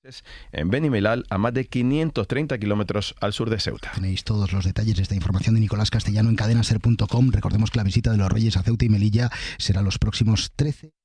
en Benimelal, a más de 530 kilómetros al sur de Ceuta. Tenéis todos los detalles de esta información de Nicolás Castellano en cadenaser.com. Recordemos que la visita de los Reyes a Ceuta y Melilla será los próximos 13